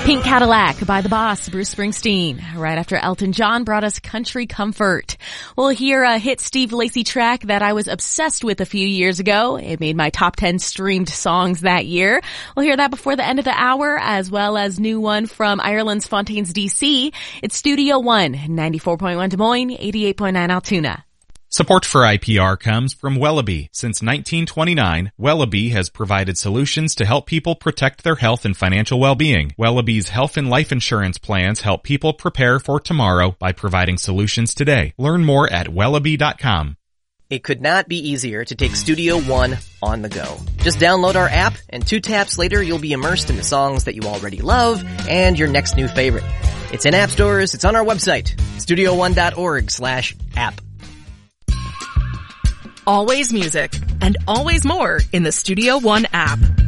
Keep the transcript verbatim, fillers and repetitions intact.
Pink Cadillac by the boss, Bruce Springsteen. Right after Elton John brought us Country Comfort. We'll hear a hit Steve Lacy track that I was obsessed with a few years ago. It made my top ten streamed songs that year. We'll hear that before the end of the hour, as well as new one from Ireland's Fontaines D C. It's Studio One, ninety-four point one Des Moines, eighty-eight point nine Altoona. Support for I P R comes from Wellaby. Since nineteen twenty-nine, Wellaby has provided solutions to help people protect their health and financial well-being. Wellaby's health and life insurance plans help people prepare for tomorrow by providing solutions today. Learn more at wellaby dot com. It could not be easier to take Studio One on the go. Just download our app, and two taps later you'll be immersed in the songs that you already love and your next new favorite. It's in app stores, it's on our website, studio one dot org slash app. Always music, and always more in the Studio One app.